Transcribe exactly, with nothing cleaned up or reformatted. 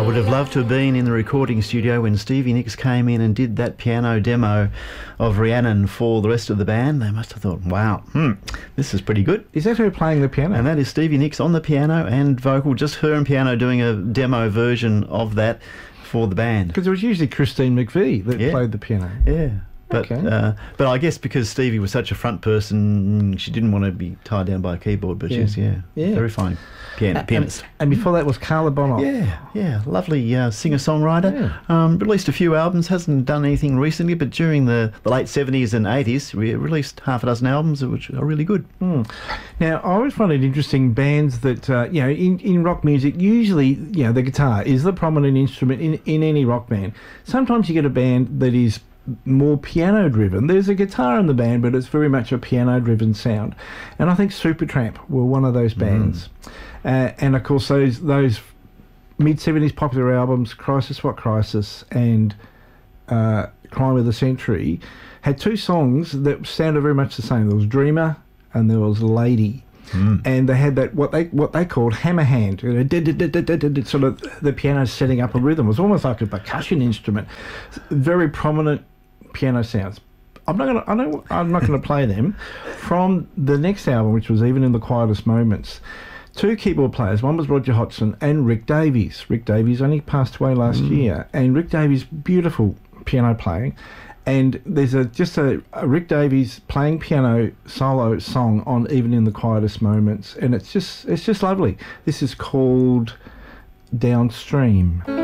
would have loved to have been in the recording studio when Stevie Nicks came in and did that piano demo of Rhiannon for the rest of the band. They must have thought, wow, hmm, this is pretty good. Is that her playing the piano? And that is Stevie Nicks on the piano and vocal, just her and piano doing a demo version of that for the band. Because it was usually Christine McVie that Yeah. played the piano. Yeah. But Okay. uh, but I guess because Stevie was such a front person, she didn't want to be tied down by a keyboard. But Yeah. she's yeah, Yeah. very fine piano, pianist. And, and before that was Carla Bonoff. Yeah, yeah, lovely uh, singer-songwriter. Yeah. Um, released a few albums, hasn't done anything recently, but during the, the late seventies and eighties, we released half a dozen albums which are really good. Mm. Now, I always find it interesting, bands that, uh, you know, in, in rock music, usually, you know, the guitar is the prominent instrument in, in any rock band. Sometimes you get a band that is more piano driven. There's a guitar in the band, but it's very much a piano driven sound. And I think Supertramp were one of those bands. Mm. Uh, and of course, those those mid seventies popular albums, Crisis What Crisis and uh, Crime of the Century, had two songs that sounded very much the same. There was Dreamer and there was Lady. Mm. And they had that what they what they called hammer hand, you know, did, did, did, did, did, did, sort of the piano setting up a rhythm. It was almost like a percussion instrument. Very prominent piano sounds. I'm not gonna I know I'm not gonna play them. From the next album, which was Even in the Quietest Moments, two keyboard players. One was Roger Hodgson and Rick Davies. Rick Davies only passed away last mm. year, and Rick Davies, beautiful piano playing. And there's a just a, a Rick Davies playing piano solo song on Even in the Quietest Moments, and it's just it's just lovely. This is called Downstream.